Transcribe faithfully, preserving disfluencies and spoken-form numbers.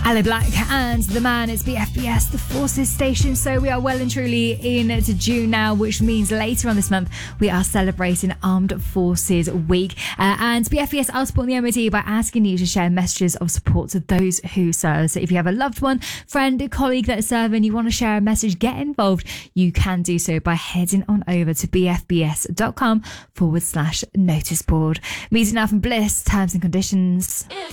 Ali Black and The Man. It's B F B S, the Forces station. So we are well and truly into June now, which means later on this month we are celebrating Armed Forces Week. Uh, and B F B S are supporting the M O D by asking you to share messages of support to those who serve. So if you have a loved one, friend, a colleague that is serving, you want to share a message, get involved, you can do so by heading on over to bfbs.com forward slash notice board. Music now from Bliss, terms and conditions.